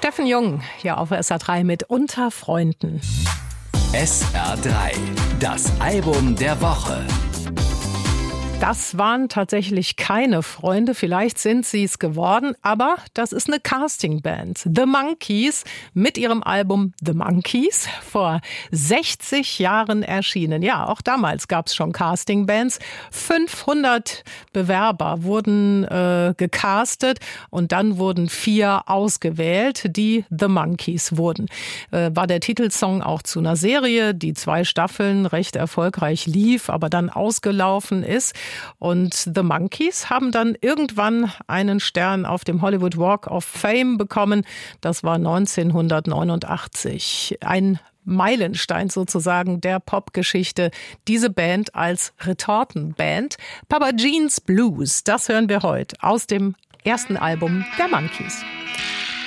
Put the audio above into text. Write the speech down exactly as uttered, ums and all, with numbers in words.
Steffen Jung hier auf S R drei mit Unter Freunden. S R drei, das Album der Woche. Das waren tatsächlich keine Freunde, vielleicht sind sie es geworden, aber das ist eine Castingband. The Monkees mit ihrem Album The Monkees, vor sechzig Jahren erschienen. Ja, auch damals gab es schon Castingbands. fünfhundert Bewerber wurden äh, gecastet und dann wurden vier ausgewählt, die The Monkees wurden. Äh, war der Titelsong auch zu einer Serie, die zwei Staffeln recht erfolgreich lief, aber dann ausgelaufen ist. Und The Monkees haben dann irgendwann einen Stern auf dem Hollywood Walk of Fame bekommen. Das war neunzehnhundertneunundachtzig. Ein Meilenstein sozusagen der Popgeschichte. Diese Band als Retortenband. Papa Jean's Blues, das hören wir heute aus dem ersten Album der Monkees.